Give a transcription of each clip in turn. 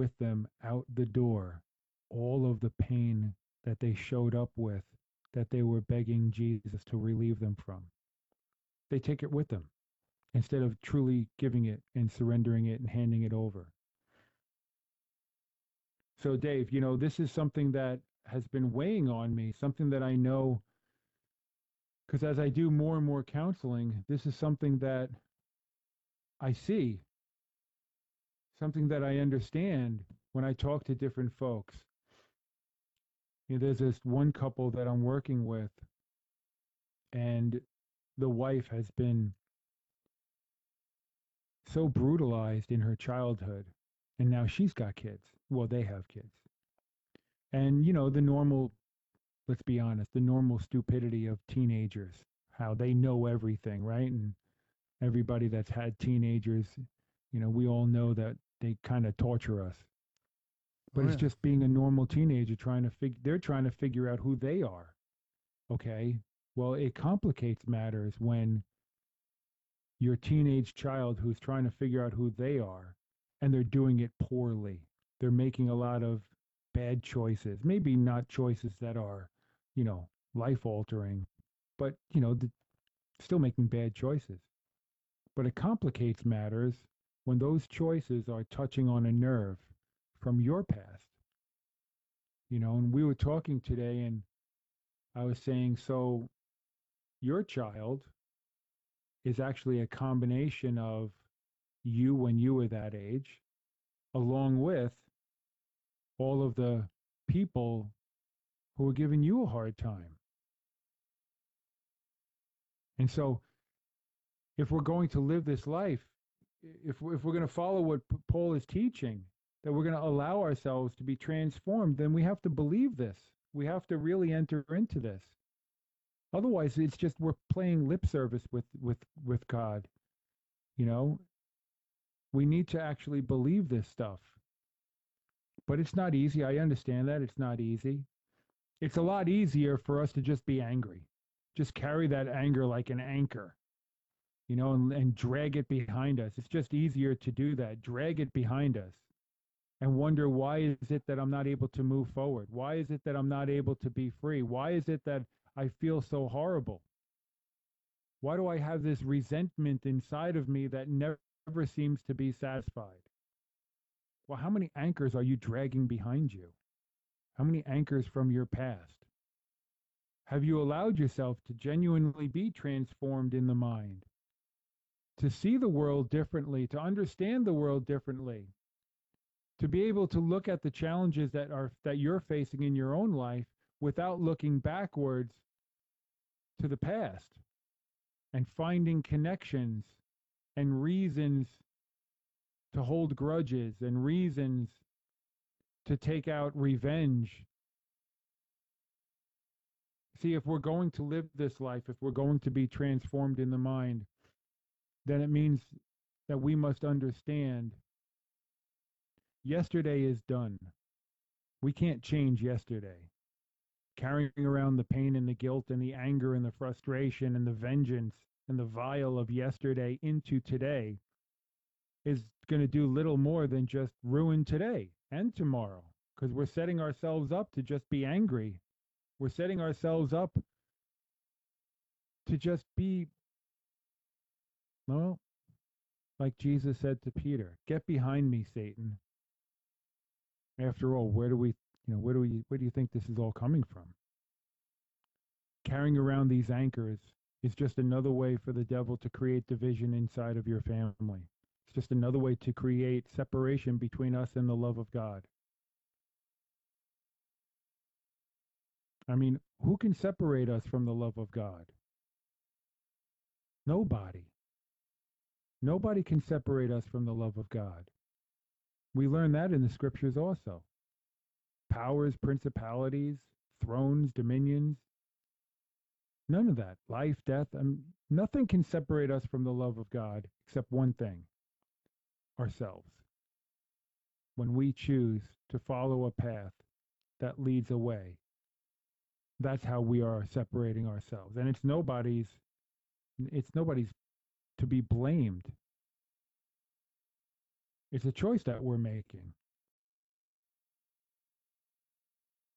with them out the door all of the pain that they showed up with, that they were begging Jesus to relieve them from. They take it with them instead of truly giving it and surrendering it and handing it over. So, Dave, this is something that has been weighing on me, something that I know because as I do more and more counseling, this is something that I see, something that I understand when I talk to different folks. There's this one couple that I'm working with, and the wife has been so brutalized in her childhood, and now she's got kids. Well, they have kids. And, the normal, let's be honest, the normal stupidity of teenagers, how they know everything, right? And everybody that's had teenagers, we all know that they kind of torture us. But Oh it's yeah. just being a normal teenager they're trying to figure out who they are. Okay. Well, it complicates matters when your teenage child who's trying to figure out who they are and they're doing it poorly. They're making a lot of bad choices, maybe not choices that are, life altering, but, still making bad choices. But it complicates matters when those choices are touching on a nerve from your past, and we were talking today and I was saying, so your child is actually a combination of you when you were that age, along with all of the people who are giving you a hard time. And so, if we're going to live this life, if we're going to follow what Paul is teaching, that we're going to allow ourselves to be transformed, then we have to believe this. We have to really enter into this. Otherwise, it's just we're playing lip service with God. You know, we need to actually believe this stuff. But it's not easy. I understand that it's not easy. It's a lot easier for us to just be angry, just carry that anger like an anchor, and drag it behind us. It's just easier to do that, drag it behind us and wonder why is it that I'm not able to move forward? Why is it that I'm not able to be free? Why is it that I feel so horrible? Why do I have this resentment inside of me that never seems to be satisfied? Well, how many anchors are you dragging behind you? How many anchors from your past? Have you allowed yourself to genuinely be transformed in the mind, to see the world differently, to understand the world differently, to be able to look at the challenges that you're facing in your own life without looking backwards to the past and finding connections and reasons to hold grudges and reasons to take out revenge. See, if we're going to live this life, if we're going to be transformed in the mind, then it means that we must understand yesterday is done. We can't change yesterday. Carrying around the pain and the guilt and the anger and the frustration and the vengeance and the vile of yesterday into today is going to do little more than just ruin today and tomorrow because we're setting ourselves up to just be angry. We're setting ourselves up to just be, well, like Jesus said to Peter, get behind me, Satan. After all, where do you think this is all coming from? Carrying around these anchors is just another way for the devil to create division inside of your family. It's just another way to create separation between us and the love of God. I mean, who can separate us from the love of God? Nobody. Nobody can separate us from the love of God. We learn that in the scriptures also. Powers, principalities, thrones, dominions, none of that. Life, death, nothing can separate us from the love of God except one thing, ourselves. When we choose to follow a path that leads away, that's how we are separating ourselves. And it's nobody's to be blamed. It's a choice that we're making.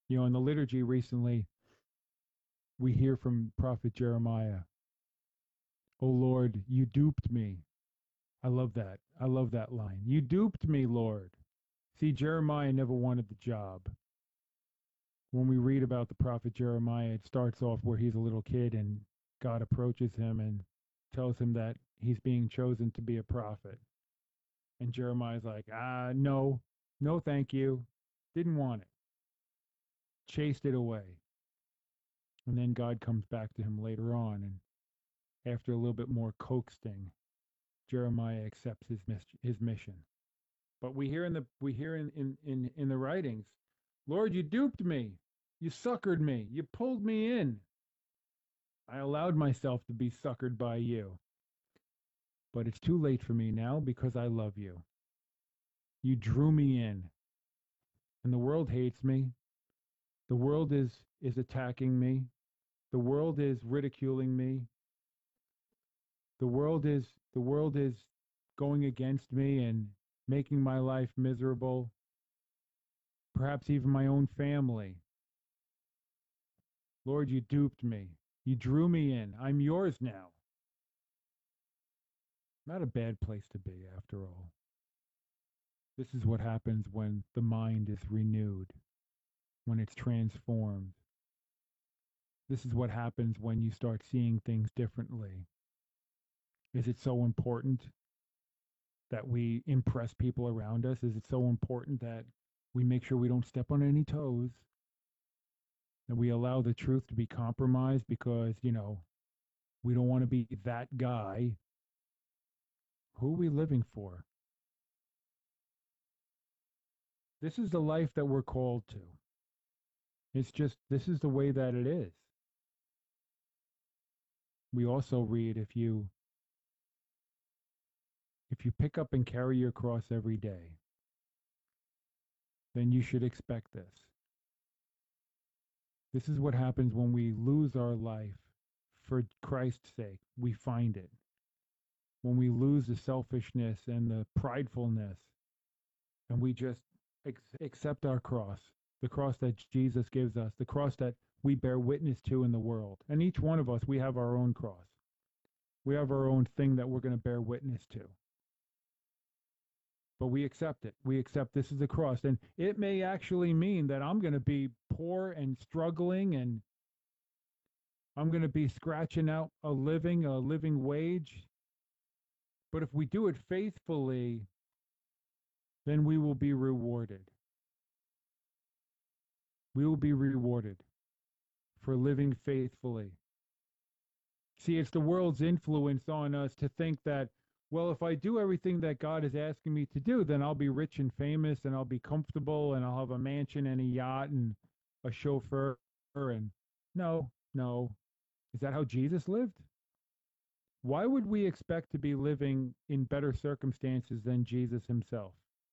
In the liturgy recently, we hear from Prophet Jeremiah, "O Lord, you duped me." I love that. I love that line. You duped me, Lord. See, Jeremiah never wanted the job. When we read about the prophet Jeremiah, it starts off where he's a little kid and God approaches him and tells him that he's being chosen to be a prophet. And Jeremiah's like, no, no, thank you. Didn't want it. Chased it away. And then God comes back to him later on. And after a little bit more coaxing, Jeremiah accepts his mission. But we hear in the writings, Lord, you duped me. You suckered me. You pulled me in. I allowed myself to be suckered by you. But it's too late for me now because I love you. You drew me in. And the world hates me. The world is attacking me. The world is ridiculing me. The world is going against me and making my life miserable. Perhaps even my own family. Lord, you duped me. You drew me in. I'm yours now. Not a bad place to be, after all. This is what happens when the mind is renewed, when it's transformed. This is what happens when you start seeing things differently. Is it so important that we impress people around us? Is it so important that we make sure we don't step on any toes? That we allow the truth to be compromised because, we don't want to be that guy? Who are we living for? This is the life that we're called to. It's just, this is the way that it is. We also read, if you pick up and carry your cross every day, then you should expect this. This is what happens when we lose our life for Christ's sake. We find it. When we lose the selfishness and the pridefulness, and we just accept our cross, the cross that Jesus gives us, the cross that we bear witness to in the world. And each one of us, we have our own cross. We have our own thing that we're going to bear witness to. But we accept it. We accept this is the cross. And it may actually mean that I'm going to be poor and struggling, and I'm going to be scratching out a living wage. But if we do it faithfully, then we will be rewarded. We will be rewarded for living faithfully. See, it's the world's influence on us to think that, well, if I do everything that God is asking me to do, then I'll be rich and famous and I'll be comfortable and I'll have a mansion and a yacht and a chauffeur. And no. Is that how Jesus lived? Why would we expect to be living in better circumstances than Jesus himself?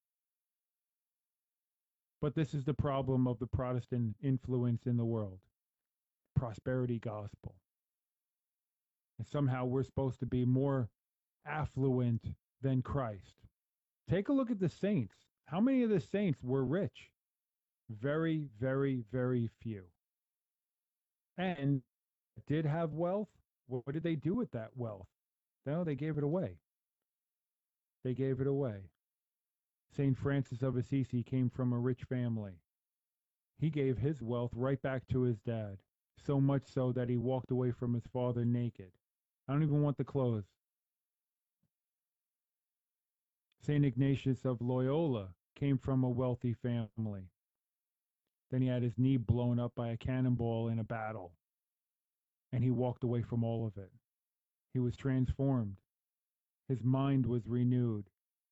But this is the problem of the Protestant influence in the world. Prosperity gospel. And somehow we're supposed to be more affluent than Christ. Take a look at the saints. How many of the saints were rich? Very, very, very few. And did have wealth. What did they do with that wealth? No, they gave it away. They gave it away. St. Francis of Assisi came from a rich family. He gave his wealth right back to his dad, so much so that he walked away from his father naked. I don't even want the clothes. St. Ignatius of Loyola came from a wealthy family. Then he had his knee blown up by a cannonball in a battle, and he walked away from all of it. He was transformed. His mind was renewed.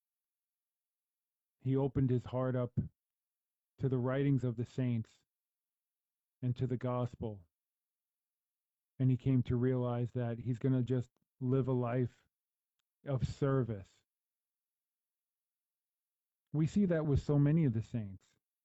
He opened his heart up to the writings of the saints and to the gospel. And he came to realize that he's going to just live a life of service. We see that with so many of the saints.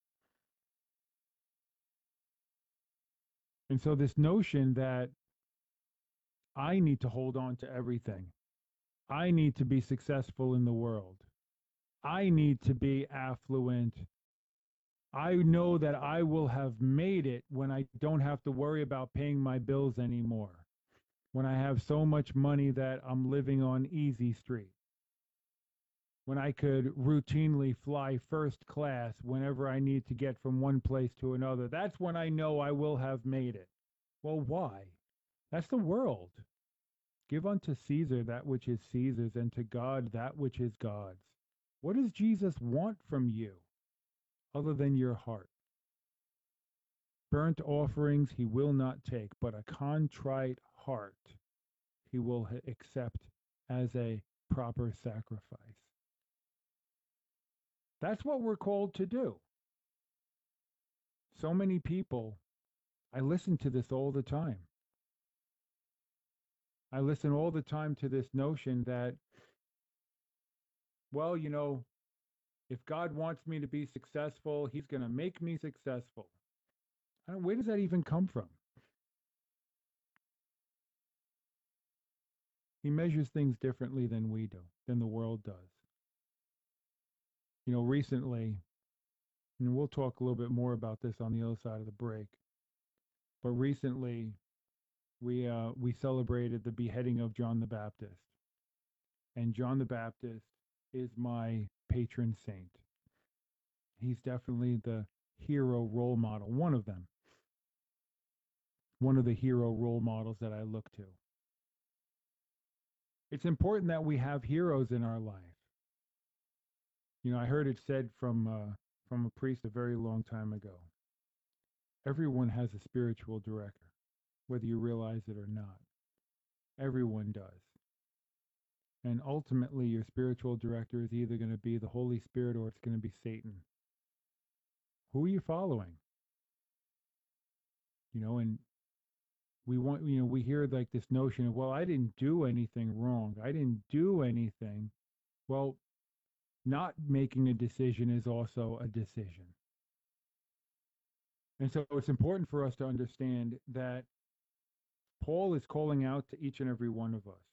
And so this notion that I need to hold on to everything, I need to be successful in the world, I need to be affluent, I know that I will have made it when I don't have to worry about paying my bills anymore, when I have so much money that I'm living on easy street, when I could routinely fly first class whenever I need to get from one place to another. That's when I know I will have made it. Well, why? That's the world. Give unto Caesar that which is Caesar's, and to God that which is God's. What does Jesus want from you other than your heart? Burnt offerings he will not take, but a contrite heart he will accept as a proper sacrifice. That's what we're called to do. So many people, I listen to this all the time. I listen all the time to this notion that, well, if God wants me to be successful, he's going to make me successful. Where does that even come from? He measures things differently than we do, than the world does. Recently, and we'll talk a little bit more about this on the other side of the break, but recently we celebrated the beheading of John the Baptist. And John the Baptist is my patron saint. He's definitely the hero role model, one of them, one of the hero role models that I look to. It's important that we have heroes in our life. I heard it said from a priest a very long time ago. Everyone has a spiritual director, whether you realize it or not. Everyone does. And ultimately, your spiritual director is either going to be the Holy Spirit or it's going to be Satan. Who are you following? And we hear like this notion of, well, I didn't do anything wrong. I didn't do anything. Well, not making a decision is also a decision. And so it's important for us to understand that Paul is calling out to each and every one of us.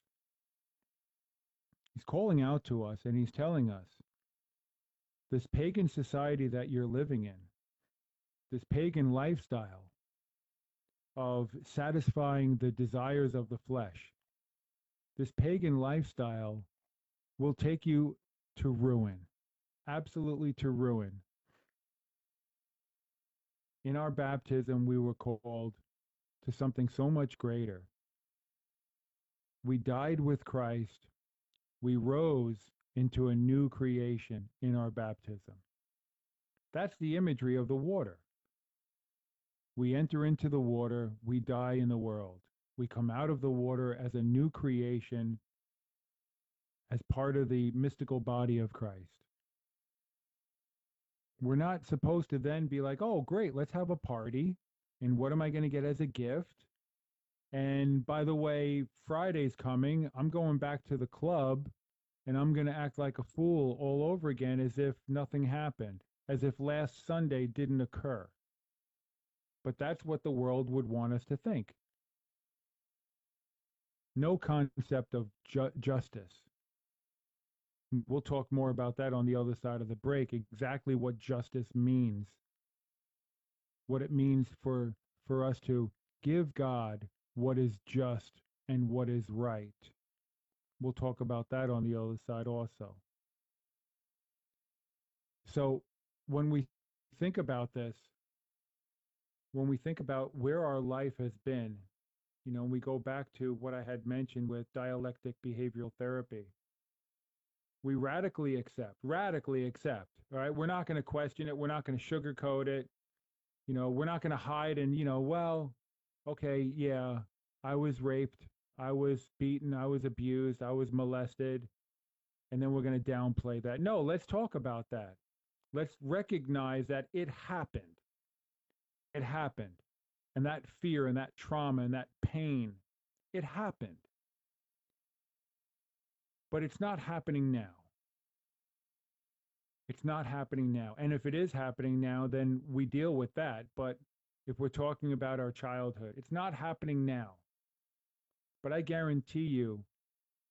He's calling out to us and he's telling us this pagan society that you're living in, this pagan lifestyle of satisfying the desires of the flesh, this pagan lifestyle will take you to ruin, absolutely to ruin. In our baptism, we were called to something so much greater. We died with Christ. We rose into a new creation in our baptism. That's the imagery of the water. We enter into the water, we die in the world. We come out of the water as a new creation, as part of the mystical body of Christ. We're not supposed to then be like, oh, great, let's have a party. And what am I going to get as a gift? And by the way, Friday's coming. I'm going back to the club and I'm going to act like a fool all over again as if nothing happened, as if last Sunday didn't occur. But that's what the world would want us to think. No concept of justice. We'll talk more about that on the other side of the break, exactly what justice means, what it means for us to give God what is just and what is right. We'll talk about that on the other side also. So when we think about this, when we think about where our life has been, we go back to what I had mentioned with dialectic behavioral therapy. We radically accept, all right? We're not going to question it. We're not going to sugarcoat it. We're not going to hide and, well, okay, yeah, I was raped. I was beaten. I was abused. I was molested. And then we're going to downplay that. No, let's talk about that. Let's recognize that it happened. It happened. And that fear and that trauma and that pain, it happened. But it's not happening now. It's not happening now. And if it is happening now, then we deal with that. But if we're talking about our childhood, it's not happening now. But I guarantee you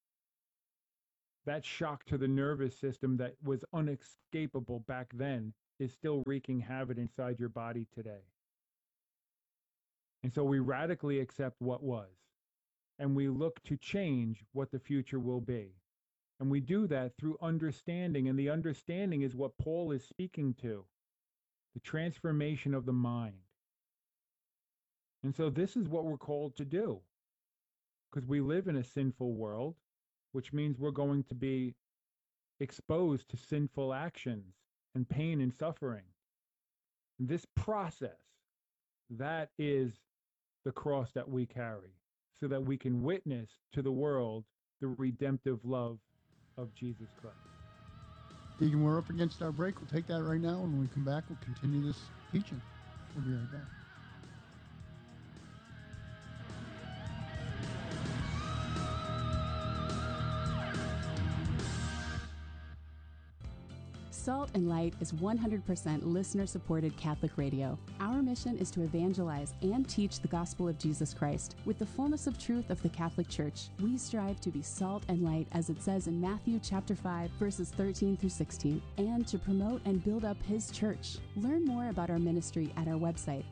that shock to the nervous system that was unescapable back then is still wreaking havoc inside your body today. And so we radically accept what was, and we look to change what the future will be. And we do that through understanding, and the understanding is what Paul is speaking to, the transformation of the mind. And so this is what we're called to do, because we live in a sinful world, which means we're going to be exposed to sinful actions and pain and suffering. This process, that is the cross that we carry, so that we can witness to the world the redemptive love of Jesus Christ. Deacon, we're up against our break. We'll take that right now. And when we come back, we'll continue this teaching. We'll be right back. Salt and Light is 100% listener-supported Catholic radio. Our mission is to evangelize and teach the gospel of Jesus Christ. With the fullness of truth of the Catholic Church, we strive to be salt and light, as it says in Matthew chapter 5, verses 13 through 16, and to promote and build up His church. Learn more about our ministry at our website,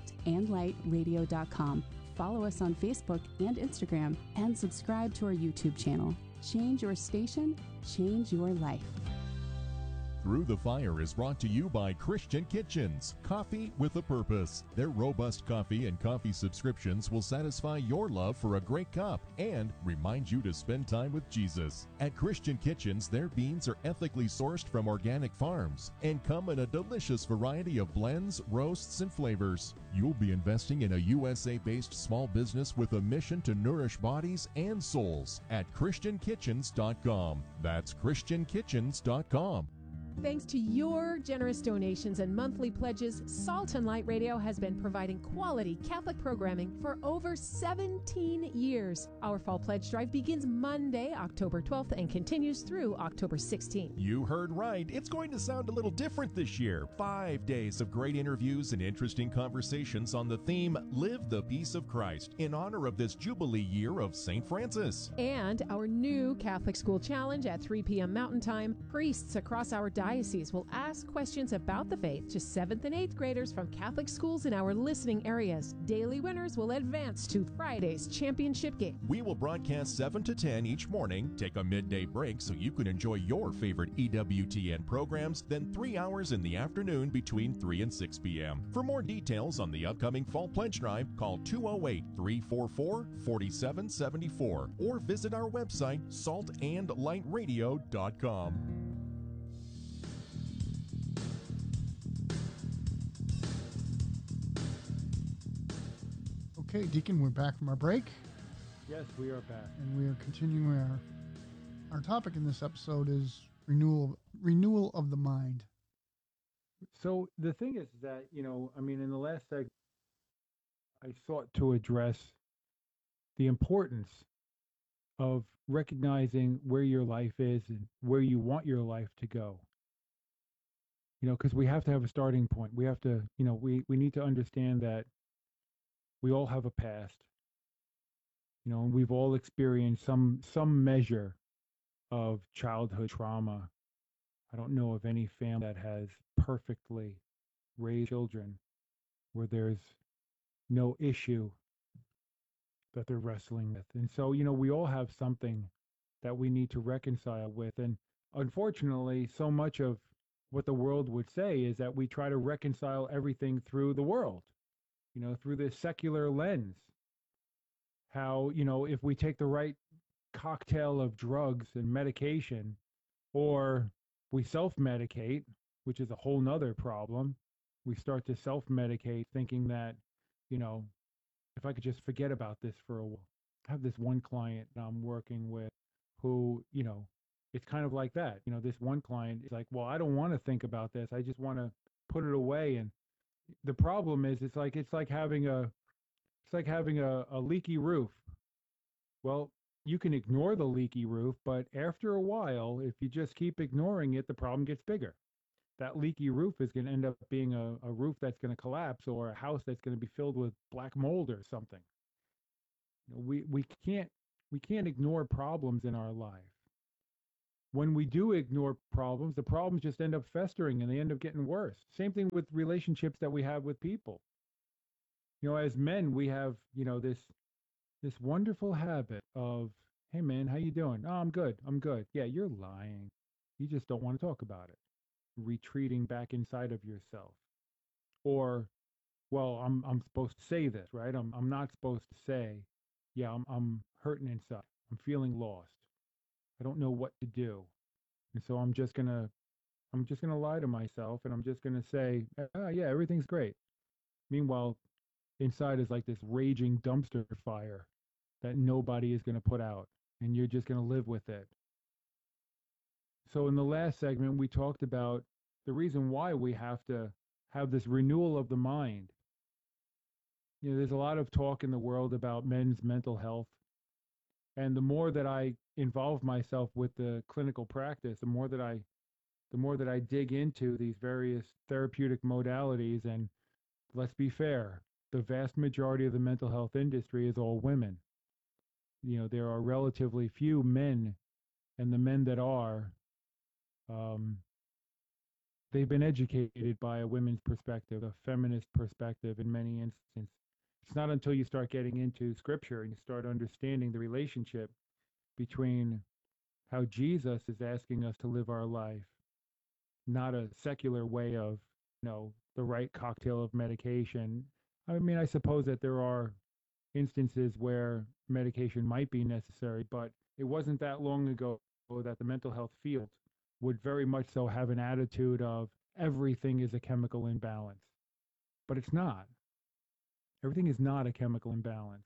saltandlightradio.com. Follow us on Facebook and Instagram, and subscribe to our YouTube channel. Change your station, change your life. Through the Fire is brought to you by Christian Kitchens, coffee with a purpose. Their robust coffee and coffee subscriptions will satisfy your love for a great cup and remind you to spend time with Jesus. At Christian Kitchens, their beans are ethically sourced from organic farms and come in a delicious variety of blends, roasts, and flavors. You'll be investing in a USA-based small business with a mission to nourish bodies and souls at ChristianKitchens.com. That's ChristianKitchens.com. Thanks to your generous donations and monthly pledges, Salt and Light Radio has been providing quality Catholic programming for over 17 years. Our Fall Pledge Drive begins Monday, October 12th, and continues through October 16th. You heard right. It's going to sound a little different this year. 5 days of great interviews and interesting conversations on the theme, Live the Peace of Christ, in honor of this Jubilee year of St. Francis. And our new Catholic School Challenge at 3 p.m. Mountain Time. Priests across our diocese will ask questions about the faith to 7th and 8th graders from Catholic schools in our listening areas. Daily winners will advance to Friday's championship game. We will broadcast 7 to 10 each morning, take a midday break so you can enjoy your favorite EWTN programs, then 3 hours in the afternoon between 3 and 6 p.m. For more details on the upcoming Fall Pledge Drive, call 208-344-4774 or visit our website, saltandlightradio.com. Okay, Deacon, we're back from our break. Yes, we are back. And we are continuing our topic in this episode is renewal of the mind. So the thing is that, in the last segment, I sought to address the importance of recognizing where your life is and where you want your life to go. Because we have to have a starting point. We have to, we need to understand that we all have a past, and we've all experienced some measure of childhood trauma. I don't know of any family that has perfectly raised children where there's no issue that they're wrestling with. And so, we all have something that we need to reconcile with. And unfortunately, so much of what the world would say is that we try to reconcile everything through the world, through this secular lens. How, if we take the right cocktail of drugs and medication, or we self-medicate, which is a whole nother problem. We start to self-medicate thinking that, if I could just forget about this for a while. I have this one client I'm working with who, it's kind of like that. This one client is like, well, I don't want to think about this. I just want to put it away. And the problem is it's like having a leaky roof. Well, you can ignore the leaky roof, but after a while, if you just keep ignoring it, the problem gets bigger. That leaky roof is going to end up being a roof that's going to collapse, or a house that's going to be filled with black mold or something. We can't ignore problems in our life. when we do ignore problems, the problems just end up festering and they end up getting worse. Same thing with relationships that we have with people. As men, we have, this wonderful habit of, hey man, how you doing? Oh, I'm good. I'm good. Yeah, you're lying. You just don't want to talk about it. Retreating back inside of yourself. Or, well, I'm supposed to say this, right? I'm not supposed to say, yeah, I'm hurting inside. I'm feeling lost. I don't know what to do. And so I'm just gonna lie to myself and I'm just gonna say, yeah, everything's great. Meanwhile, inside is like this raging dumpster fire that nobody is gonna put out, and you're just gonna live with it. So in the last segment, we talked about the reason why we have to have this renewal of the mind. There's a lot of talk in the world about men's mental health, and the more that I involve myself with the clinical practice, the more that I dig into these various therapeutic modalities, and let's be fair, the vast majority of the mental health industry is all women. There are relatively few men, and the men that are, um, they've been educated by a women's perspective, a feminist perspective in many instances. It's not until you start getting into scripture and you start understanding the relationship between how Jesus is asking us to live our life, not a secular way of, the right cocktail of medication. I mean, I suppose that there are instances where medication might be necessary, but it wasn't that long ago that the mental health field would very much so have an attitude of everything is a chemical imbalance. But it's not. Everything is not a chemical imbalance.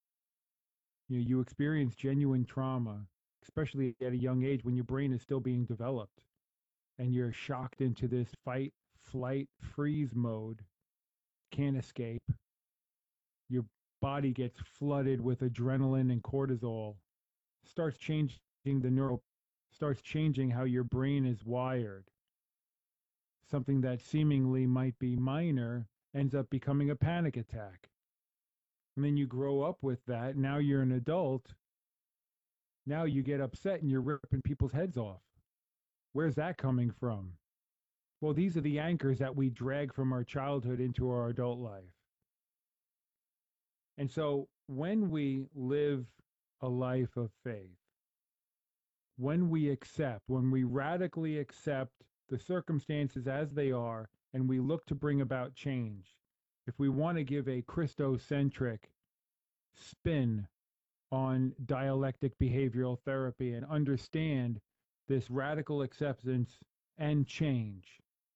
You experience genuine trauma, especially at a young age when your brain is still being developed and you're shocked into this fight, flight, freeze mode, can't escape. Your body gets flooded with adrenaline and cortisol, starts changing starts changing how your brain is wired. Something that seemingly might be minor ends up becoming a panic attack. And then you grow up with that. Now you're an adult. Now you get upset and you're ripping people's heads off. Where's that coming from? Well, these are the anchors that we drag from our childhood into our adult life. And so when we live a life of faith, when we radically accept the circumstances as they are, and we look to bring about change, if we want to give a Christocentric spin on dialectic behavioral therapy and understand this radical acceptance and change,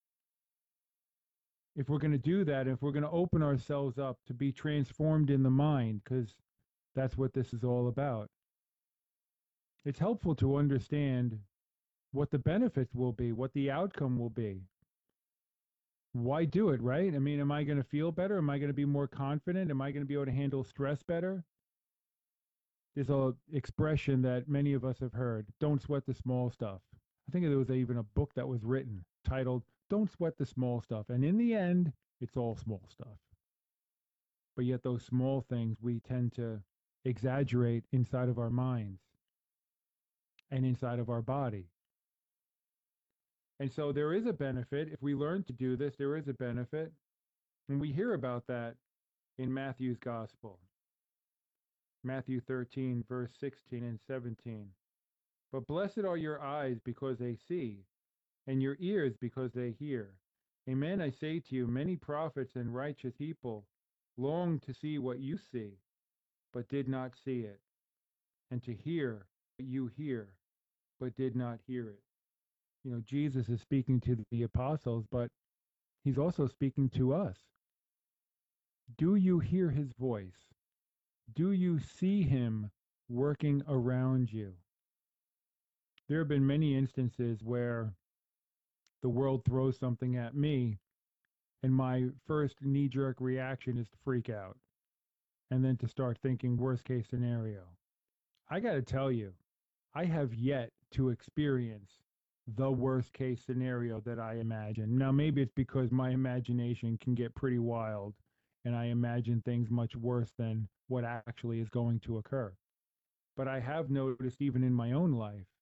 if we're going to do that, if we're going to open ourselves up to be transformed in the mind, because that's what this is all about, it's helpful to understand what the benefits will be, what the outcome will be. Why do it, right? I mean, am I going to feel better? Am I going to be more confident? Am I going to be able to handle stress better? There's an expression that many of us have heard, don't sweat the small stuff. I think there was even a book that was written titled, Don't Sweat the Small Stuff. And in the end, it's all small stuff. But yet those small things we tend to exaggerate inside of our minds and inside of our body. And so there is a benefit. If we learn to do this, there is a benefit. And we hear about that in Matthew's gospel. Matthew 13, verse 16 and 17. But blessed are your eyes because they see, and your ears because they hear. Amen, I say to you, many prophets and righteous people longed to see what you see, but did not see it, and to hear what you hear, but did not hear it. Jesus is speaking to the apostles, but he's also speaking to us. Do you hear his voice? Do you see him working around you? There have been many instances where the world throws something at me, and my first knee-jerk reaction is to freak out, and then to start thinking worst case scenario. I got to tell you, I have yet to experience the worst case scenario that I imagine. Now, maybe it's because my imagination can get pretty wild, and I imagine things much worse than what actually is going to occur. But I have noticed, even in my own life,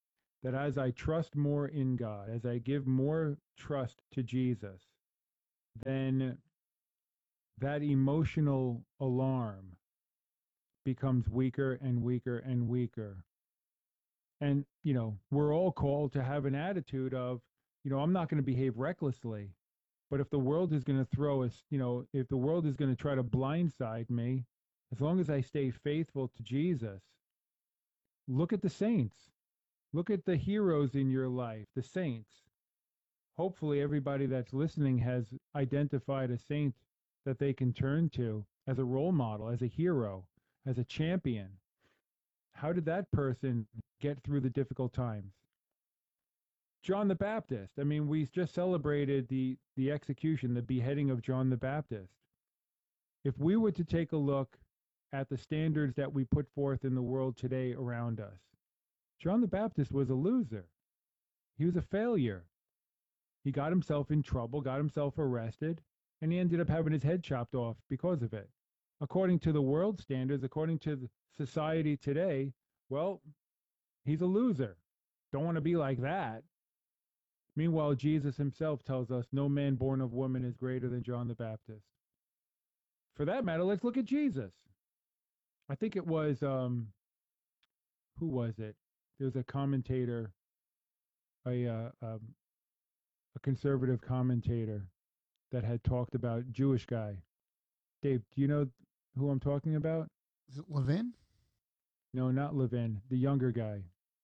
that as I trust more in God, as I give more trust to Jesus, then that emotional alarm becomes weaker and weaker and weaker. And, we're all called to have an attitude of, I'm not going to behave recklessly. But if the world is going to throw us, if the world is going to try to blindside me, as long as I stay faithful to Jesus, look at the saints. Look at the heroes in your life, the saints. Hopefully, everybody that's listening has identified a saint that they can turn to as a role model, as a hero, as a champion. How did that person get through the difficult times? John the Baptist. I mean, we just celebrated the execution, the beheading of John the Baptist. If we were to take a look at the standards that we put forth in the world today around us, John the Baptist was a loser. He was a failure. He got himself in trouble, got himself arrested, and he ended up having his head chopped off because of it. According to the world standards, according to the society today, well, he's a loser. Don't want to be like that. Meanwhile, Jesus himself tells us no man born of woman is greater than John the Baptist. For that matter, let's look at Jesus. I think it was, who was it? There was a commentator, a conservative commentator that had talked about Jewish guy. Dave, do you know who I'm talking about? Is it Levin? No, not Levin. The younger guy.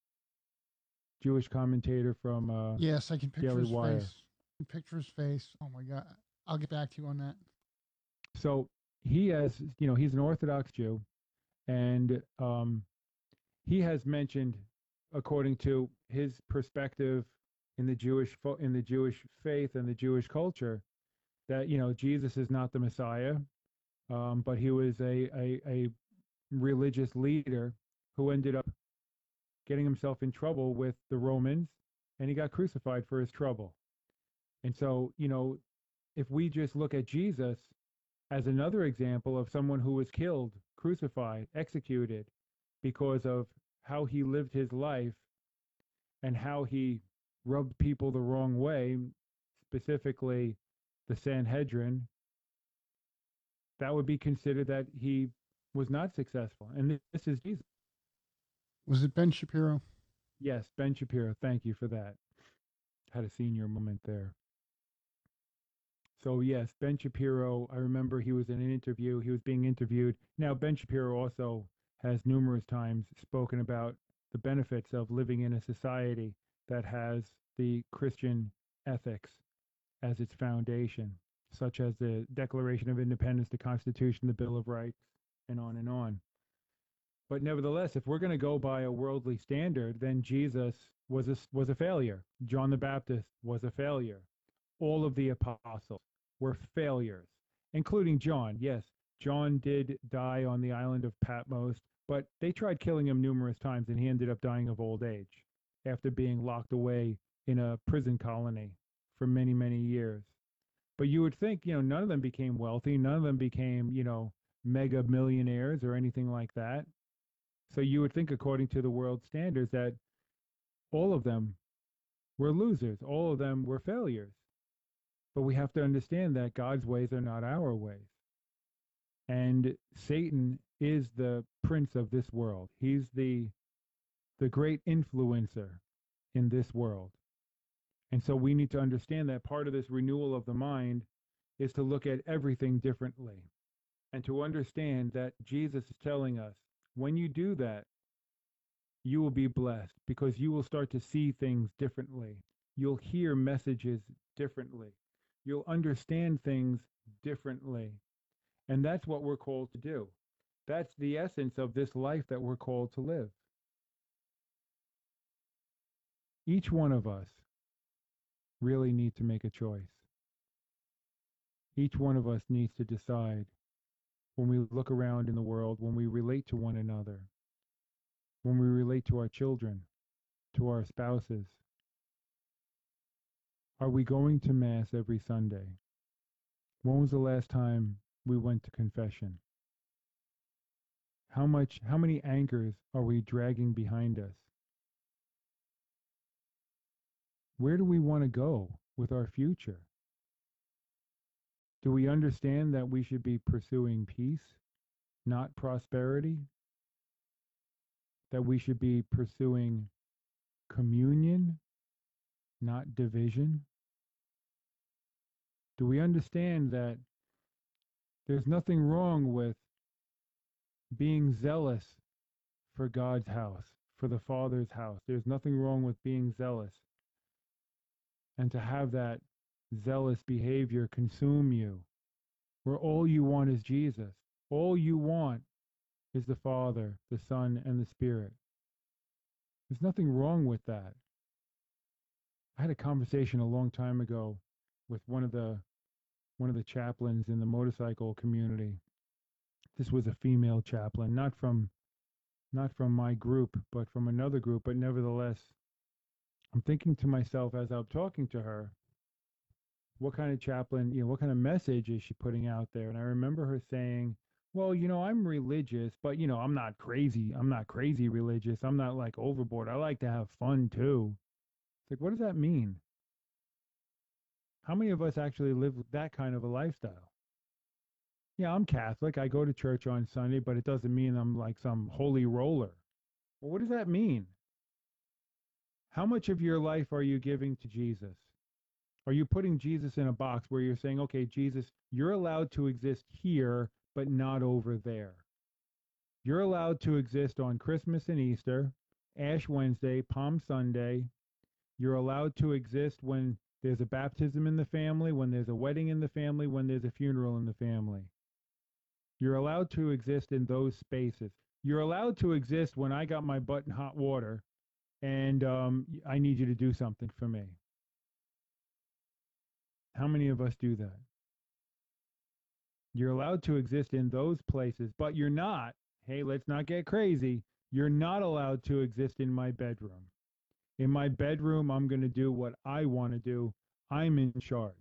Jewish commentator from yes, I can picture Daily his Wire. face. I can picture his face. Oh my God. I'll get back to you on that. So he has, he's an Orthodox Jew, and he has mentioned, according to his perspective in the Jewish faith and the Jewish culture, that Jesus is not the Messiah, but he was a religious leader who ended up getting himself in trouble with the Romans, and he got crucified for his trouble. And so, if we just look at Jesus as another example of someone who was killed, crucified, executed because of how he lived his life and how he rubbed people the wrong way, specifically the Sanhedrin, that would be considered that he was not successful. And this is Jesus. Was it Ben Shapiro? Yes, Ben Shapiro. Thank you for that. Had a senior moment there. So yes, Ben Shapiro, I remember he was in an interview. He was being interviewed. Now, Ben Shapiro also has numerous times spoken about the benefits of living in a society that has the Christian ethics as its foundation, such as the Declaration of Independence, the Constitution, the Bill of Rights, and on and on. But nevertheless, if we're going to go by a worldly standard, then Jesus was a failure. John the Baptist was a failure. All of the apostles were failures, including John. Yes, John did die on the island of Patmos, but they tried killing him numerous times, and he ended up dying of old age after being locked away in a prison colony for many, many years. But you would think, none of them became wealthy. None of them became, mega millionaires or anything like that. So you would think, according to the world standards, that all of them were losers. All of them were failures. But we have to understand that God's ways are not our ways. And Satan is the prince of this world. He's the great influencer in this world. And so we need to understand that part of this renewal of the mind is to look at everything differently and to understand that Jesus is telling us, when you do that, you will be blessed because you will start to see things differently. You'll hear messages differently. You'll understand things differently. And that's what we're called to do. That's the essence of this life that we're called to live. Each one of us really need to make a choice. Each one of us needs to decide when we look around in the world, when we relate to one another, when we relate to our children, to our spouses. Are we going to Mass every Sunday? When was the last time we went to confession? How many anchors are we dragging behind us? Where do we want to go with our future? Do we understand that we should be pursuing peace, not prosperity? That we should be pursuing communion, not division? Do we understand that there's nothing wrong with being zealous for God's house, for the Father's house? There's nothing wrong with being zealous. And to have that zealous behavior consume you, where all you want is Jesus. All you want is the Father, the Son, and the Spirit. There's nothing wrong with that. I had a conversation a long time ago with one of the chaplains in the motorcycle community. This was a female chaplain, not from my group, but from another group, but nevertheless, I'm thinking to myself as I'm talking to her, what kind of chaplain, what kind of message is she putting out there? And I remember her saying, well, I'm religious, but, I'm not crazy. I'm not crazy religious. I'm not like overboard. I like to have fun too. It's like, what does that mean? How many of us actually live that kind of a lifestyle? Yeah, I'm Catholic. I go to church on Sunday, but it doesn't mean I'm like some holy roller. Well, what does that mean? How much of your life are you giving to Jesus? Are you putting Jesus in a box where you're saying, okay, Jesus, you're allowed to exist here, but not over there. You're allowed to exist on Christmas and Easter, Ash Wednesday, Palm Sunday. You're allowed to exist when there's a baptism in the family, when there's a wedding in the family, when there's a funeral in the family. You're allowed to exist in those spaces. You're allowed to exist when I got my butt in hot water and I need you to do something for me. How many of us do that? You're allowed to exist in those places, but you're not, hey, let's not get crazy, you're not allowed to exist in my bedroom. In my bedroom, I'm going to do what I want to do. I'm in charge.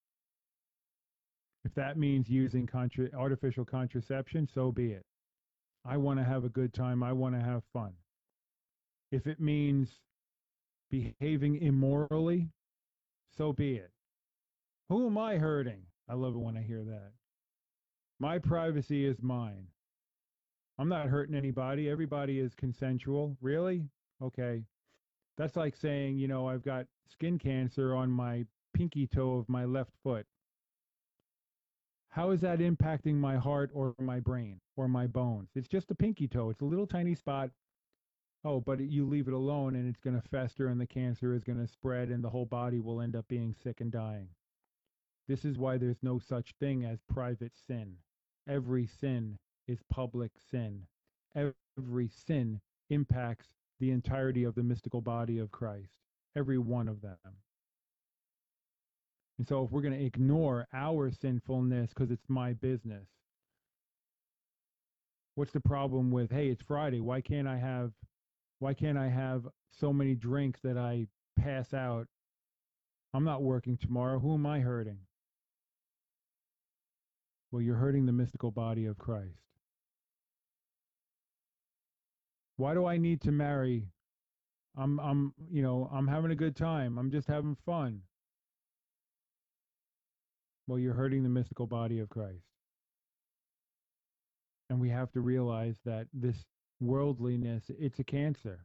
If that means using artificial contraception, so be it. I want to have a good time. I want to have fun. If it means behaving immorally, so be it. Who am I hurting? I love it when I hear that. My privacy is mine. I'm not hurting anybody. Everybody is consensual. Really? Okay. That's like saying, I've got skin cancer on my pinky toe of my left foot. How is that impacting my heart or my brain or my bones? It's just a pinky toe. It's a little tiny spot. Oh, but you leave it alone and it's going to fester and the cancer is going to spread and the whole body will end up being sick and dying. This is why there's no such thing as private sin. Every sin is public sin. Every sin impacts the entirety of the mystical body of Christ. Every one of them. And so if we're going to ignore our sinfulness because it's my business, what's the problem with, hey, it's Friday, why can't I have so many drinks that I pass out? I'm not working tomorrow. Who am I hurting? Well, you're hurting the mystical body of Christ. Why do I need to marry? I'm having a good time. I'm just having fun. Well, you're hurting the mystical body of Christ. And we have to realize that this worldliness, it's a cancer.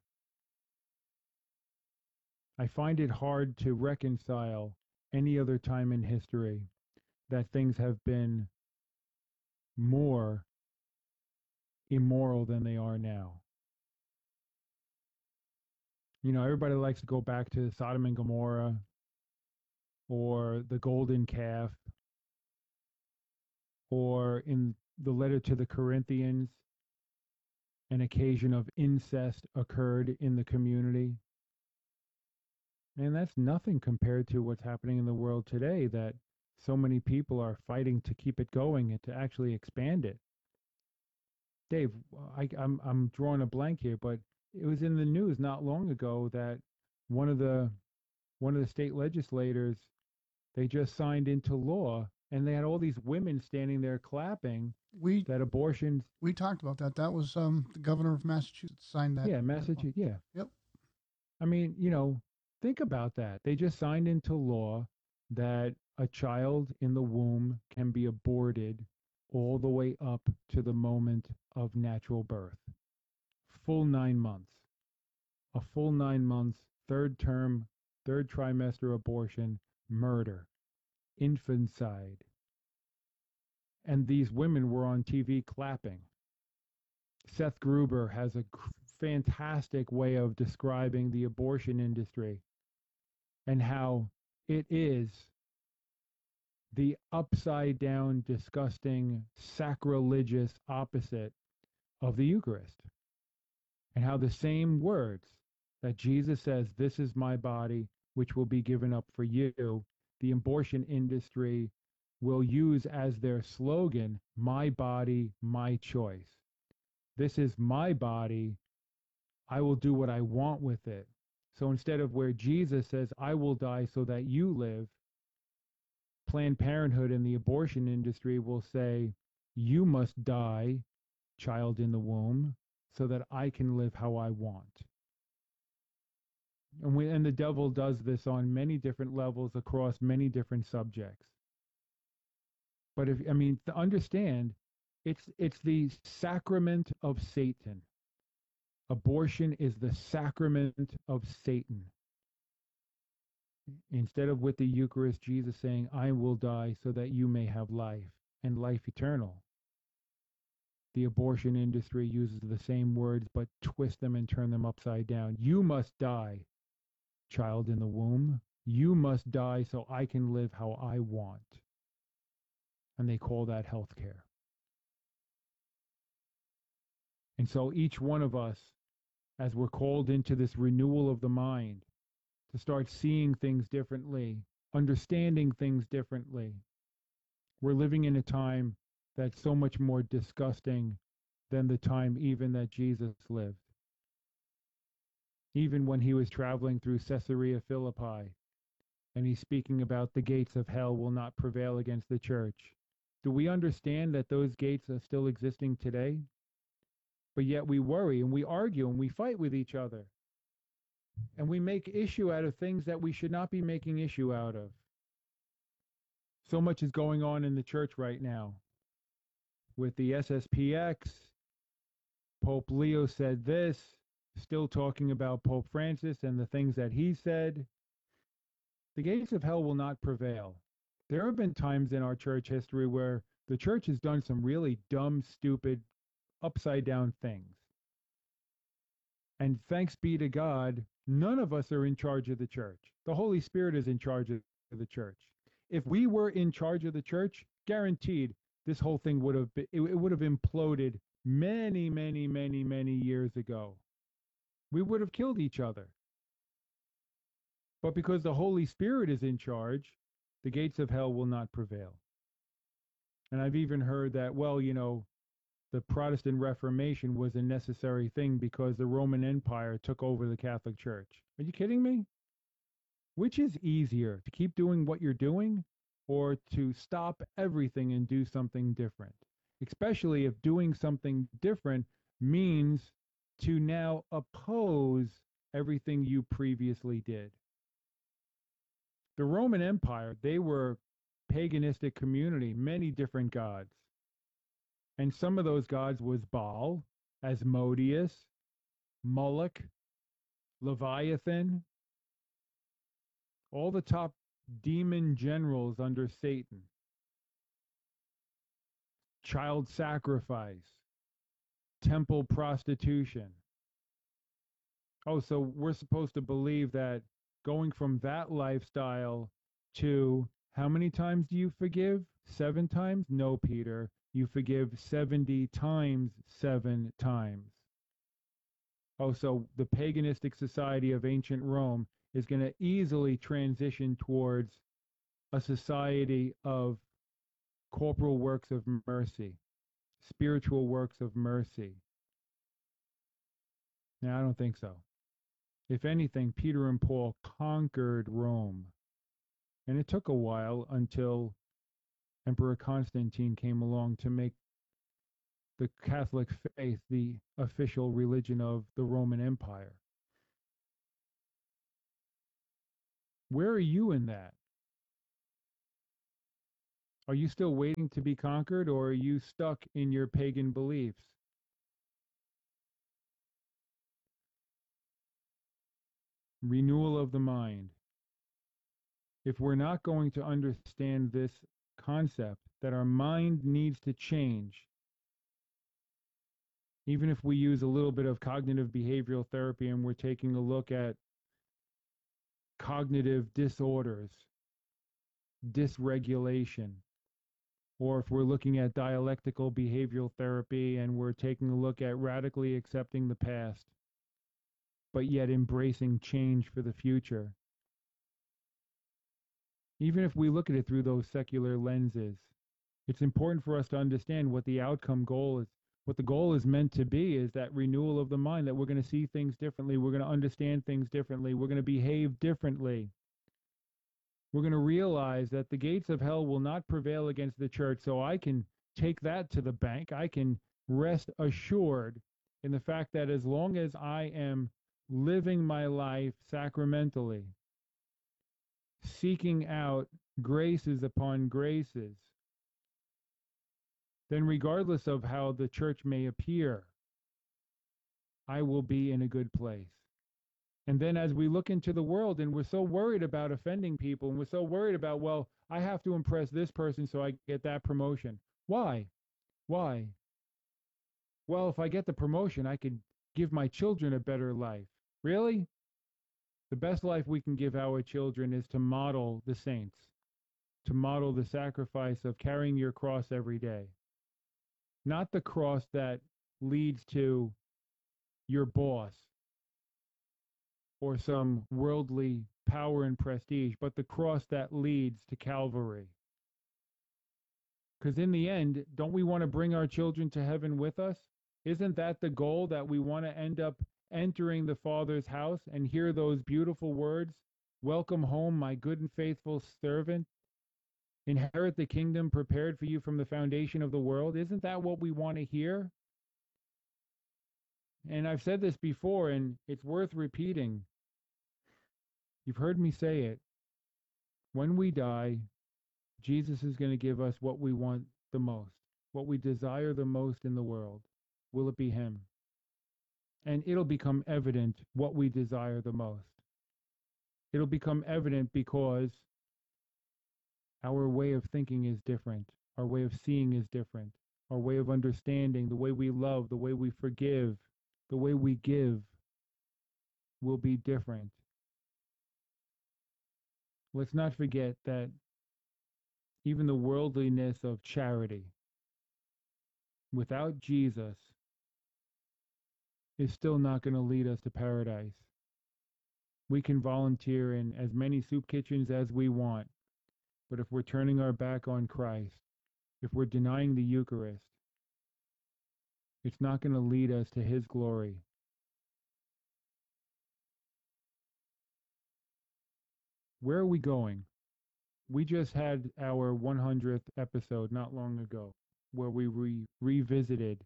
I find it hard to reconcile any other time in history that things have been more immoral than they are now. Everybody likes to go back to Sodom and Gomorrah or the golden calf, or in the letter to the Corinthians, an occasion of incest occurred in the community. And that's nothing compared to what's happening in the world today, that so many people are fighting to keep it going and to actually expand it. Dave, I'm drawing a blank here, but it was in the news not long ago that one of the state legislators, they just signed into law, and they had all these women standing there clapping that abortions. We talked about that. That was the governor of Massachusetts signed that. Yeah, Massachusetts. Yeah. Yep. I mean, Think about that. They just signed into law that a child in the womb can be aborted all the way up to the moment of natural birth. Full 9 months. A full 9 months, third term, third trimester abortion, murder, infanticide. And these women were on TV clapping. Seth Gruber has a fantastic way of describing the abortion industry and how it is the upside down, disgusting, sacrilegious opposite of the Eucharist. And how the same words that Jesus says, "This is my body, which will be given up for you," the abortion industry will use as their slogan, "My body, my choice." This is my body. I will do what I want with it. So instead of where Jesus says, "I will die so that you live," Planned Parenthood and the abortion industry will say, "You must die, child in the womb, so that I can live how I want." And the devil does this on many different levels across many different subjects. But to understand, it's the sacrament of Satan. Abortion is the sacrament of Satan. Instead of with the Eucharist, Jesus saying, "I will die so that you may have life and life eternal." The abortion industry uses the same words, but twist them and turn them upside down. "You must die, child in the womb. You must die so I can live how I want." And they call that health care. And so each one of us, as we're called into this renewal of the mind, to start seeing things differently, understanding things differently, we're living in a time that's so much more disgusting than the time even that Jesus lived. Even when he was traveling through Caesarea Philippi, and he's speaking about the gates of hell will not prevail against the church. Do we understand that those gates are still existing today? But yet we worry and we argue and we fight with each other. And we make issue out of things that we should not be making issue out of. So much is going on in the church right now. With the SSPX, Pope Leo said this, still talking about Pope Francis and the things that he said. The gates of hell will not prevail. There have been times in our church history where the church has done some really dumb, stupid, upside down things. And thanks be to God, none of us are in charge of the church. The Holy Spirit is in charge of the church. If we were in charge of the church, guaranteed this whole thing would have been, it would have imploded many, many, many, many years ago. We would have killed each other. But because the Holy Spirit is in charge, the gates of hell will not prevail. And I've even heard that, well, the Protestant Reformation was a necessary thing because the Roman Empire took over the Catholic Church. Are you kidding me? Which is easier, to keep doing what you're doing or to stop everything and do something different? Especially if doing something different means to now oppose everything you previously did. The Roman Empire, they were paganistic community, many different gods. And some of those gods was Baal, Asmodeus, Moloch, Leviathan, all the top demon generals under Satan. Child sacrifice, temple prostitution. Oh, so we're supposed to believe that going from that lifestyle to how many times do you forgive? 7 times? No, Peter. You forgive 70 times 7 times. Oh, so the paganistic society of ancient Rome is going to easily transition towards a society of corporal works of mercy, spiritual works of mercy. Now, I don't think so. If anything, Peter and Paul conquered Rome. And it took a while until Emperor Constantine came along to make the Catholic faith the official religion of the Roman Empire. Where are you in that? Are you still waiting to be conquered, or are you stuck in your pagan beliefs? Renewal of the mind. If we're not going to understand this concept that our mind needs to change, even if we use a little bit of cognitive behavioral therapy and we're taking a look at cognitive disorders, dysregulation, or if we're looking at dialectical behavioral therapy and we're taking a look at radically accepting the past, but yet embracing change for the future. Even if we look at it through those secular lenses, it's important for us to understand what the outcome goal is. What the goal is meant to be is that renewal of the mind, that we're going to see things differently, we're going to understand things differently, we're going to behave differently. We're going to realize that the gates of hell will not prevail against the church, so I can take that to the bank. I can rest assured in the fact that as long as I am living my life sacramentally, seeking out graces upon graces, then regardless of how the church may appear, I will be in a good place. And then as we look into the world and we're so worried about offending people and we're so worried about, well, I have to impress this person so I get that promotion. Why? Why? Well, if I get the promotion, I could give my children a better life. Really? The best life we can give our children is to model the saints, to model the sacrifice of carrying your cross every day. Not the cross that leads to your boss or some worldly power and prestige, but the cross that leads to Calvary. Because in the end, don't we want to bring our children to heaven with us? Isn't that the goal, that we want to end up entering the Father's house and hear those beautiful words, "Welcome home, my good and faithful servant. Inherit the kingdom prepared for you from the foundation of the world"? Isn't that what we want to hear? And I've said this before, and it's worth repeating. You've heard me say it. When we die, Jesus is going to give us what we want the most, what we desire the most in the world. Will it be Him? And it'll become evident what we desire the most. It'll become evident because our way of thinking is different. Our way of seeing is different. Our way of understanding, the way we love, the way we forgive, the way we give will be different. Let's not forget that even the worldliness of charity, without Jesus, is still not going to lead us to paradise. We can volunteer in as many soup kitchens as we want, but if we're turning our back on Christ, if we're denying the Eucharist, it's not going to lead us to His glory. Where are we going? We just had our 100th episode not long ago, where we revisited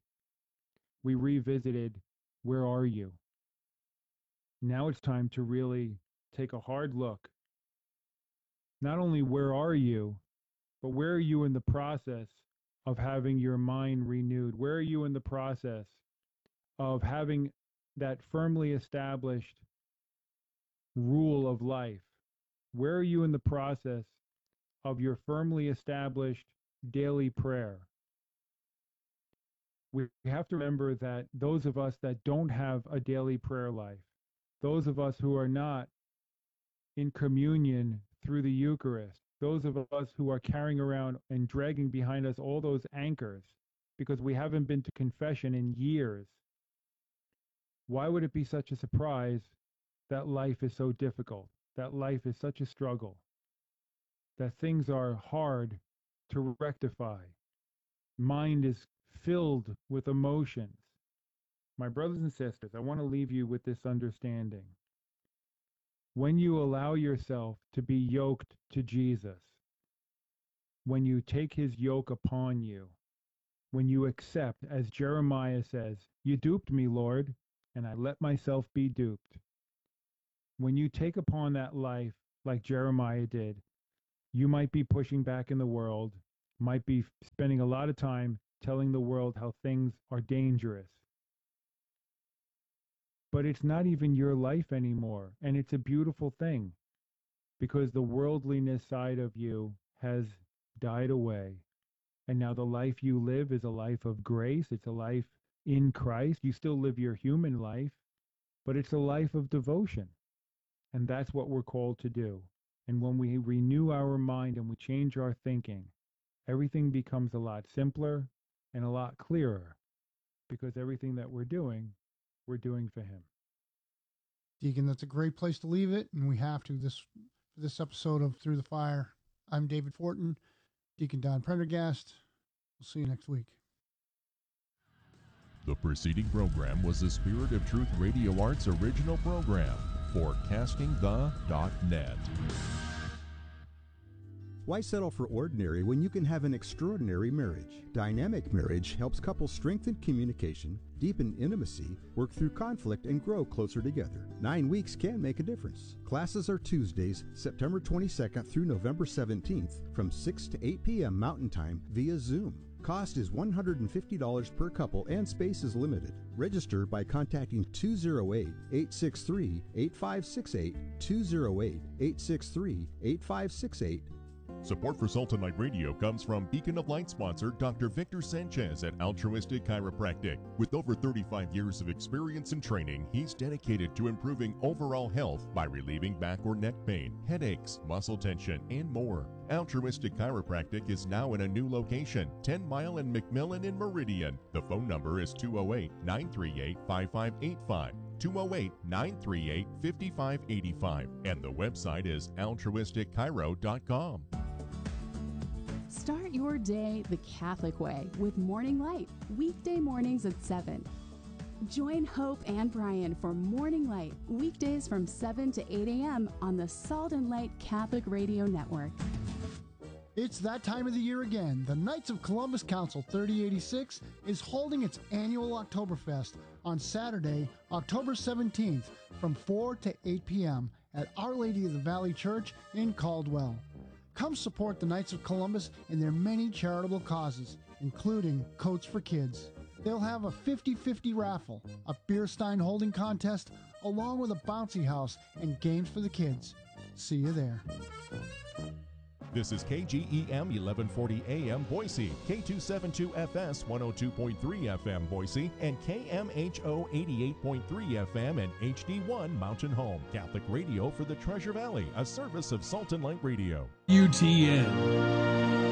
where are you? Now it's time to really take a hard look. Not only where are you, but where are you in the process of having your mind renewed? Where are you in the process of having that firmly established rule of life? Where are you in the process of your firmly established daily prayer? We have to remember that those of us that don't have a daily prayer life, those of us who are not in communion through the Eucharist, those of us who are carrying around and dragging behind us all those anchors because we haven't been to confession in years, why would it be such a surprise that life is so difficult, that life is such a struggle, that things are hard to rectify? Mind is filled with emotions. My brothers and sisters, I want to leave you with this understanding. When you allow yourself to be yoked to Jesus, when you take His yoke upon you, when you accept, as Jeremiah says, "You duped me, Lord, and I let myself be duped." When you take upon that life like Jeremiah did. You might be pushing back in the world, might be spending a lot of time telling the world how things are dangerous. But it's not even your life anymore. And it's a beautiful thing because the worldliness side of you has died away. And now the life you live is a life of grace. It's a life in Christ. You still live your human life, but it's a life of devotion. And that's what we're called to do. And when we renew our mind and we change our thinking, everything becomes a lot simpler and a lot clearer because everything that we're doing for Him. Deacon, that's a great place to leave it. And we have to this episode of Through the Fire. I'm David Fortin, Deacon Don Prendergast. We'll see you next week. The preceding program was the Spirit of Truth Radio Arts original program for CastingThe.net. Why settle for ordinary when you can have an extraordinary marriage? Dynamic Marriage helps couples strengthen communication, deepen intimacy, work through conflict, and grow closer together. 9 weeks can make a difference. Classes are Tuesdays, September 22nd through November 17th from 6 to 8 p.m. Mountain Time via Zoom. Cost is $150 per couple and space is limited. Register by contacting 208-863-8568, 208-863-8568. Support for Sultan Light Radio comes from Beacon of Light sponsor Dr. Victor Sanchez at Altruistic Chiropractic. With over 35 years of experience and training, he's dedicated to improving overall health by relieving back or neck pain, headaches, muscle tension, and more. Altruistic Chiropractic is now in a new location, 10 Mile and McMillan in Meridian. The phone number is 208-938-5585. 208-938-5585, and the website is altruisticchiro.com. Start your day the Catholic way with Morning Light, weekday mornings at 7. Join Hope and Brian for Morning Light, weekdays from 7 to 8 a.m. on the Salt and Light Catholic Radio Network. It's that time of the year again. The Knights of Columbus Council 3086 is holding its annual Oktoberfest on Saturday, October 17th from 4 to 8 p.m. at Our Lady of the Valley Church in Caldwell. Come support the Knights of Columbus in their many charitable causes, including Coats for Kids. They'll have a 50-50 raffle, a beer stein holding contest, along with a bouncy house and games for the kids. See you there. This is KGEM 1140 AM Boise, K272FS 102.3 FM Boise, and KMHO 88.3 FM and HD1 Mountain Home. Catholic radio for the Treasure Valley, a service of Salt and Light Radio. UTN.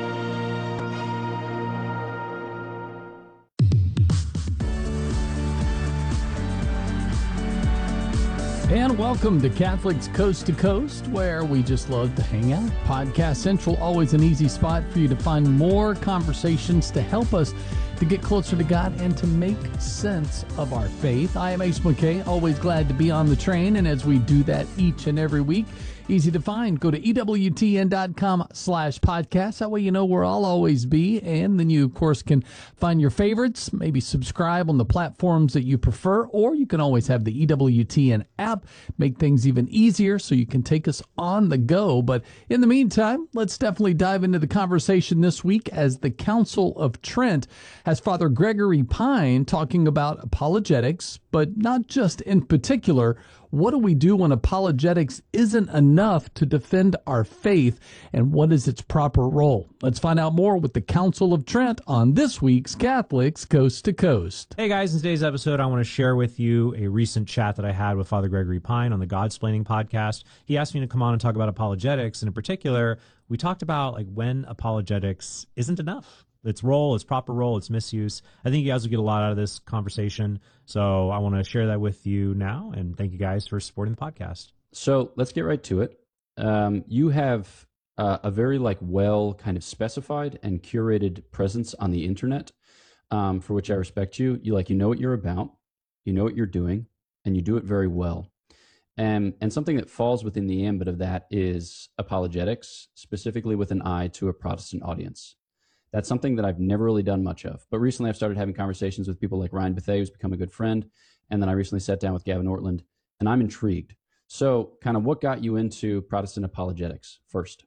And welcome to Catholics Coast to Coast, where we just love to hang out. Podcast Central, always an easy spot for you to find more conversations to help us to get closer to God and to make sense of our faith. I am Ace McKay, always glad to be on the train, and as we do that each and every week, easy to find. Go to EWTN.com/podcast. That way you know where I'll always be. And then you, of course, can find your favorites, maybe subscribe on the platforms that you prefer, or you can always have the EWTN app, make things even easier so you can take us on the go. But in the meantime, let's definitely dive into the conversation this week as the Council of Trent has Father Gregory Pine talking about apologetics, but not just in particular. What do we do when apologetics isn't enough to defend our faith, and what is its proper role? Let's find out more with the Council of Trent on this week's Catholics Coast to Coast. Hey guys, in today's episode, I want to share with you a recent chat that I had with Father Gregory Pine on the Godsplaining podcast. He asked me to come on and talk about apologetics, and in particular, we talked about like when apologetics isn't enough. Its role, its proper role, its misuse. I think you guys will get a lot out of this conversation. So I want to share that with you now. And thank you guys for supporting the podcast. So let's get right to it. You have a very well kind of specified and curated presence on the internet, for which I respect you. You know what you're about, you know what you're doing, and you do it very well. And something that falls within the ambit of that is apologetics, specifically with an eye to a Protestant audience. That's something that I've never really done much of. But recently I've started having conversations with people like Ryan Bethay, who's become a good friend. And then I recently sat down with Gavin Ortland, and I'm intrigued. So kind of what got you into Protestant apologetics first?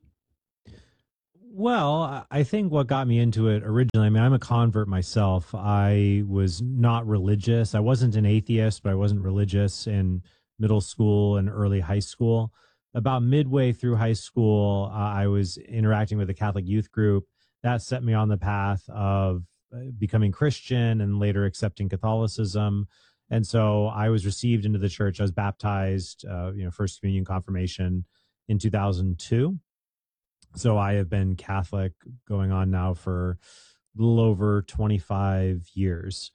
Well, I think what got me into it originally, I mean, I'm a convert myself. I was not religious. I wasn't an atheist, but I wasn't religious in middle school and early high school. About midway through high school, I was interacting with a Catholic youth group. That set me on the path of becoming Christian and later accepting Catholicism. And so I was received into the church. I was baptized, First Communion, confirmation in 2002. So I have been Catholic going on now for a little over 25 years.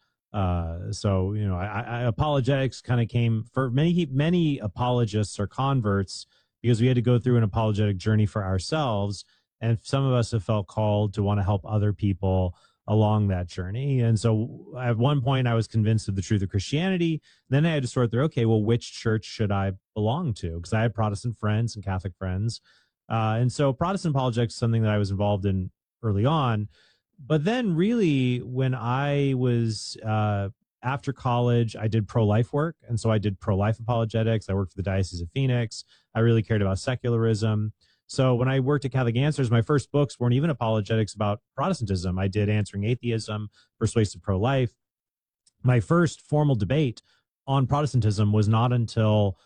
Apologetics kind of came for many apologists or converts because we had to go through an apologetic journey for ourselves. And some of us have felt called to want to help other people along that journey. And so at one point I was convinced of the truth of Christianity. Then I had to sort through, okay, well, which church should I belong to? Because I had Protestant friends and Catholic friends. And so Protestant apologetics is something that I was involved in early on. But then really when I was after college, I did pro-life work. And so I did pro-life apologetics. I worked for the Diocese of Phoenix. I really cared about secularism. So when I worked at Catholic Answers, my first books weren't even apologetics about Protestantism. I did Answering Atheism, Persuasive Pro-Life. My first formal debate on Protestantism was not until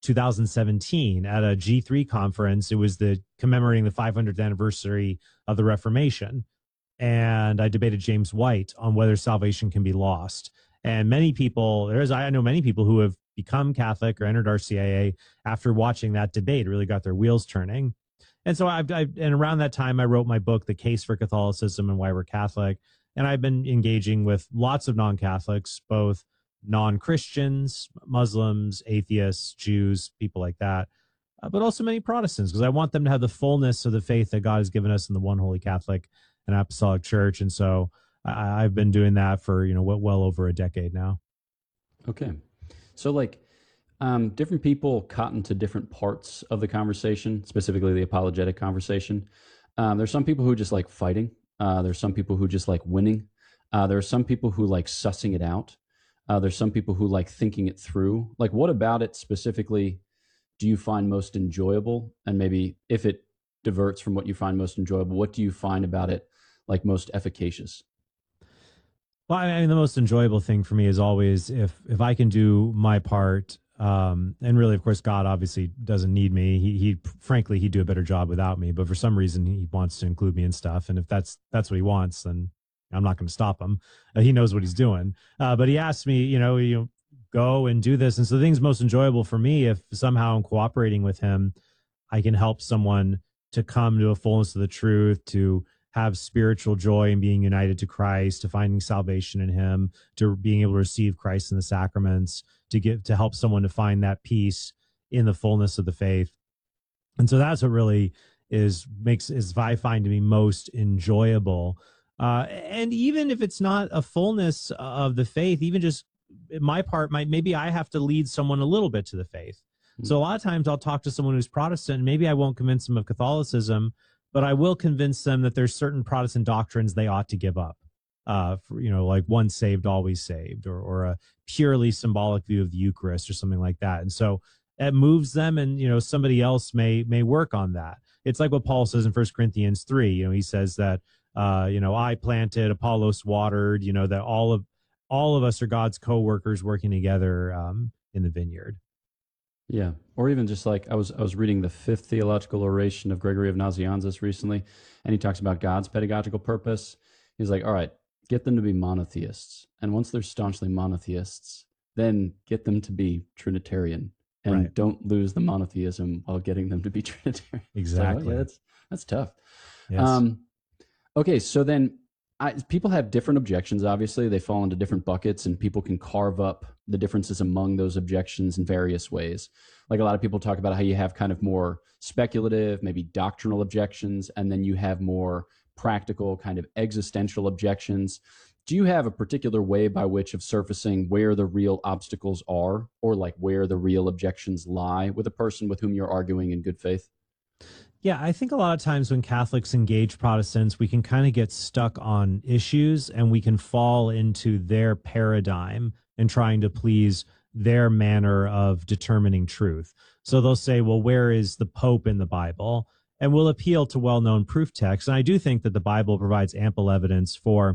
2017 at a G3 conference. It was commemorating the 500th anniversary of the Reformation. And I debated James White on whether salvation can be lost. And I know many people who have become Catholic or entered RCIA after watching that debate, really got their wheels turning. And so and around that time, I wrote my book, The Case for Catholicism and Why We're Catholic. And I've been engaging with lots of non-Catholics, both non-Christians, Muslims, atheists, Jews, people like that, but also many Protestants, because I want them to have the fullness of the faith that God has given us in the one holy Catholic and Apostolic Church. And so I've been doing that for, well over a decade now. Okay. So different people cotton to different parts of the conversation, specifically the apologetic conversation. There's some people who just like fighting. There's some people who just like winning. There are some people who like sussing it out. There's some people who like thinking it through. Like, what about it specifically do you find most enjoyable? And maybe if it diverts from what you find most enjoyable, what do you find about it like most efficacious? Well, I mean, the most enjoyable thing for me is always if I can do my part, and really, of course, God obviously doesn't need me. He frankly, he'd do a better job without me. But for some reason, he wants to include me in stuff. And if that's what he wants, then I'm not going to stop him. He knows what he's doing. But he asked me, go and do this. And so the thing's most enjoyable for me, if somehow I'm cooperating with him, I can help someone to come to a fullness of the truth, to have spiritual joy in being united to Christ, to finding salvation in him, to being able to receive Christ in the sacraments, to help someone to find that peace in the fullness of the faith. And so that's what really is I find to be most enjoyable. And even if it's not a fullness of the faith, even just my part maybe I have to lead someone a little bit to the faith. Mm-hmm. So a lot of times I'll talk to someone who's Protestant, and maybe I won't convince them of Catholicism, but I will convince them that there's certain Protestant doctrines they ought to give up. Like once saved, always saved, or a purely symbolic view of the Eucharist or something like that. And so it moves them, and, somebody else may work on that. It's like what Paul says in 1 Corinthians 3. He says that, I planted, Apollos watered, that all of us are God's co-workers working together in the vineyard. Yeah. Or even just like I was reading the Fifth Theological Oration of Gregory of Nazianzus recently, and he talks about God's pedagogical purpose. He's like, all right, get them to be monotheists. And once they're staunchly monotheists, then get them to be Trinitarian. And right. Don't lose the monotheism while getting them to be Trinitarian. Exactly. So, yeah, that's tough. Yes. Okay, so then people have different objections, obviously. They fall into different buckets, and people can carve up the differences among those objections in various ways. Like a lot of people talk about how you have kind of more speculative, maybe doctrinal objections, and then you have more practical kind of existential objections. Do you have a particular way by which of surfacing where the real obstacles are, or like where the real objections lie with a person with whom you're arguing in good faith? Yeah, I think a lot of times when Catholics engage Protestants, we can kind of get stuck on issues, and we can fall into their paradigm and trying to please their manner of determining truth. So they'll say, well, where is the Pope in the Bible? And we'll appeal to well-known proof texts. And I do think that the Bible provides ample evidence for